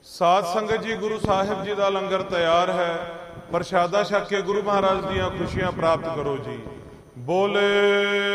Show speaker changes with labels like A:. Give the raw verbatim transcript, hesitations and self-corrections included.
A: ਸਾਧ ਸੰਗਤ ਜੀ, ਗੁਰੂ ਸਾਹਿਬ ਜੀ ਦਾ ਲੰਗਰ ਤਿਆਰ ਹੈ। ਪ੍ਰਸ਼ਾਦਾ ਛਕ ਕੇ ਗੁਰੂ ਮਹਾਰਾਜ ਦੀਆਂ ਖੁਸ਼ੀਆਂ ਪ੍ਰਾਪਤ ਕਰੋ ਜੀ। ਬੋਲੇ